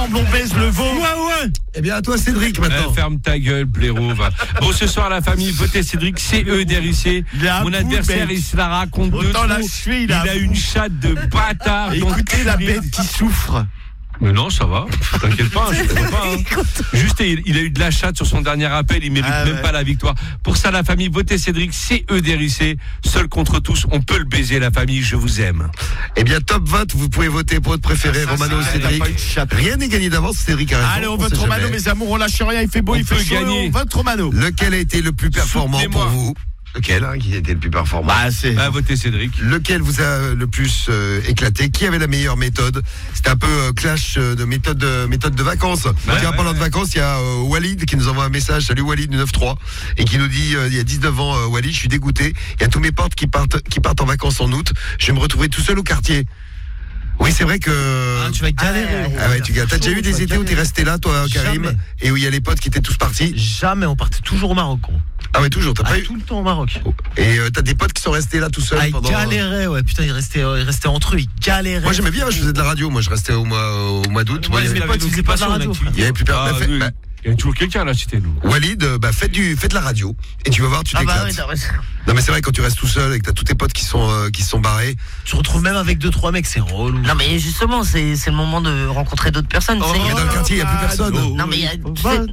ensemble on baise le veau. Ouais. Eh bien, à toi, Cédric, maintenant. Ferme ta gueule, blaireau. Va. Bon, ce soir, la famille, votez Cédric, CEDRUC. Mon adversaire, il se la raconte de trop. Il a une chatte de bâtard. Écoutez la bête qui souffre. Mais non, ça va. T'inquiète pas, je ne pas. Juste, il a eu de la chatte sur son dernier appel. Il mérite même pas la victoire. Pour ça, la famille, votez Cédric, CEDRUC. Seul contre tous, on peut le baiser, la famille. Je vous aime. Eh bien, top vote, vous pouvez voter pour votre préféré, Romano ou Cédric. Rien n'est gagné d'avance, Cédric a raison. Allez, on vote Romano, mes amours, on lâche rien, il fait beau, il fait chaud, on vote Romano. Lequel a été le plus performant pour vous? Lequel qui a été le plus performant? Votez Cédric. Lequel vous a le plus éclaté? Qui avait la meilleure méthode? C'était un peu clash de méthode de vacances. Parlant de vacances, il y a Walid qui nous envoie un message. Salut Walid du 9-3 et qui nous dit il y a 19 ans Walid, je suis dégoûté. Il y a tous mes potes qui partent en vacances en août. Je vais me retrouver tout seul au quartier. Oui, c'est vrai que... tu vas galérer. Ah ouais, t'as déjà eu des étés où t'es resté là, toi, Karim? Jamais. Et où il y a les potes qui étaient tous partis? Jamais, on partait toujours au Maroc, gros. Ah ouais, toujours, t'as pas eu? Tout le temps au Maroc. Et t'as des potes qui sont restés là tout seuls pendant... Ils galéraient, ouais, putain, ils restaient entre eux, ils galéraient. Moi j'aimais bien, je faisais de la radio, moi je restais au mois d'août. Moi, mes potes, ils faisaient pas de la radio. Il y avait plus personne. Il y a toujours quelqu'un à la cité, nous. Walid, fais de la radio et tu vas voir, tu t'éclates. Non mais c'est vrai, quand tu restes tout seul et que t'as tous tes potes qui sont barrés. Tu te retrouves même avec 2-3 mecs, c'est relou. Non mais justement, c'est le moment de rencontrer d'autres personnes. Mais dans le quartier, il n'y a plus personne. Non mais il y a...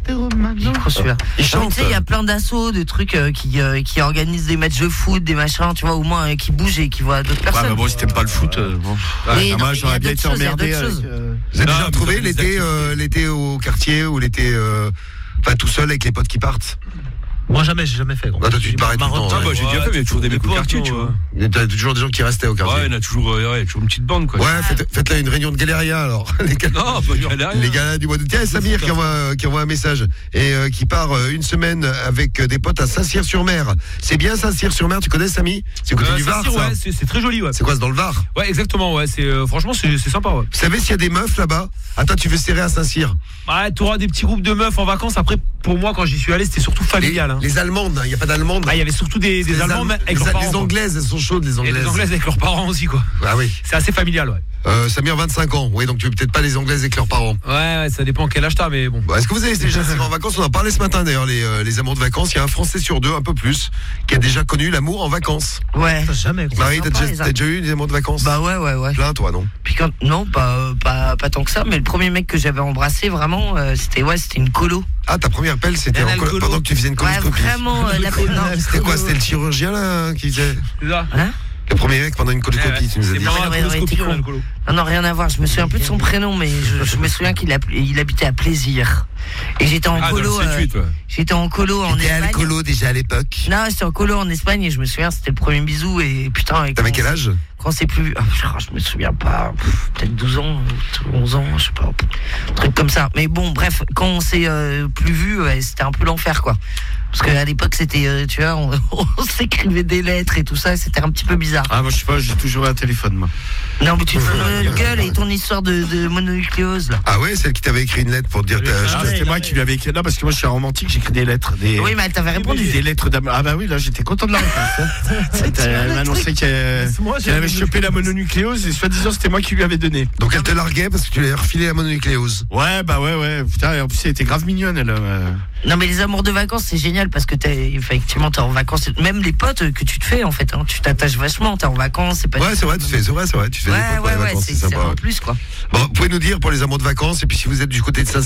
il y a plein d'assauts, de trucs qui organisent des matchs de foot, des machins, tu vois, au moins qui bougent et qui voient d'autres personnes. Ouais, mais bon, si t'aimes pas le foot, moi j'aurais bien été emmerdé. Vous avez déjà retrouvé l'été au quartier ou l'été tout seul avec les potes qui partent? Moi jamais, j'ai jamais fait. Toi tu te barrais tout le temps. J'ai déjà fait, mais il y a toujours des mecs au quartier, tu vois. T'as toujours des gens qui restaient au quartier. Ouais, il y en a toujours une petite bande, quoi. Ouais, faites là une réunion de galériens alors. Non, pas galériens. Les gars du mois d'août. Tiens, Samir qui envoie un message et qui part une semaine avec des potes à Saint-Cyr-sur-Mer. C'est bien Saint-Cyr-sur-Mer, tu connais Samy? C'est côté du Var, ça. Ouais, c'est très joli, ouais. C'est quoi, c'est dans le Var? Ouais, exactement, ouais. Franchement, c'est sympa, ouais. Vous savez s'il y a des meufs là-bas? Attends, tu veux serrer à Saint-Cyr? Ouais, t'auras des petits groupes de meufs en vacances. Après, pour moi, quand j'y suis allé, c'était surtout familial. Les Allemandes, il n'y a pas d'Allemandes. Il y avait surtout des Allemandes avec leurs parents. Les Anglaises, elles sont chaudes, les Anglaises. Et les Anglaises avec leurs parents aussi, quoi. Ah oui. C'est assez familial, ouais. Samir, 25 ans. Oui, donc tu veux peut-être pas les Anglaises avec leurs parents. Ouais, ça dépend quel âge t'as, mais bon. Est-ce que vous avez déjà été en vacances? On en parlait ce matin d'ailleurs, les amours de vacances. Il y a un Français sur deux, un peu plus, qui a déjà connu l'amour en vacances. Ouais. Jamais. Marie, t'as déjà eu des amours de vacances? Bah ouais. Plein, toi, non? Puis non, pas tant que ça, mais le premier mec que j'avais embrassé, vraiment, c'était une colo. Ah, ta première pelle, c'était pendant que tu faisais une coloscopie. Ouais, vraiment, c'était quoi? C'était le chirurgien, là, qui faisait? C'est ça. Hein? Le premier mec pendant une coloscopie, tu nous as dit. Non, rien à voir. Je me souviens plus de son prénom, mais je me souviens qu'il habitait à Plaisir. Et j'étais en colo. J'étais en colo en Espagne. T'étais colo déjà à l'époque? Non, j'étais en colo en Espagne et je me souviens, c'était le premier bisou et putain. T'avais quel âge? Quand c'est plus. Je me souviens pas. Peut-être 12 ans, 11 ans, je sais pas. Un truc comme ça. Mais bon, bref, quand on s'est plus vu, c'était un peu l'enfer, quoi. Parce qu'à l'époque, c'était, tu vois, on s'écrivait des lettres et tout ça, c'était un petit peu bizarre. Ah, moi, je sais pas, j'ai toujours un téléphone, moi. Non, mais tu te fais le gueule et ton histoire de mononucléose, là. Ah ouais, celle qui t'avait écrit une lettre pour te dire c'était moi qui lui avais écrit. Non, parce que moi, je suis un romantique, j'écris des lettres. Oui, mais elle t'avait répondu. Des lettres d'amour. Ah, bah oui, là, j'étais content de la réponse. Elle m'a annoncé qu'elle avait chopé la mononucléose et soi-disant, c'était moi qui lui avais donné. Donc, elle te larguait parce que tu lui avais refilé la mononucléose. Ouais, bah ouais. Putain, en plus, elle était grave mignonne, elle. Non, mais les amours de vacances, c'est génial parce que effectivement, t'es en vacances. Même les potes que tu te fais, en fait, hein, tu t'attaches vachement, t'es en vacances. C'est pas ouais, c'est vrai, tu fais des potes pour les vacances, c'est sympa. En plus, quoi. Bon, vous pouvez nous dire pour les amours de vacances, et puis si vous êtes du côté de